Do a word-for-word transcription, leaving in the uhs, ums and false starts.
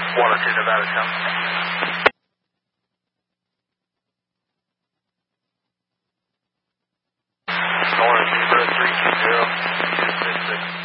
one oh two Nevada Town. Orange Zebra three two zero two six six.